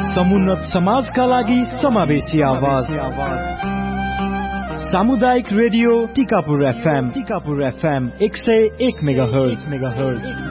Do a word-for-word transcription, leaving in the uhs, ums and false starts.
समुन्नत समाजका लागि समावेशी आवाज सामुदायिक radio Tikapur FM Tikapur FM एक सय एक मेगाहर्ज मेगाहर्ज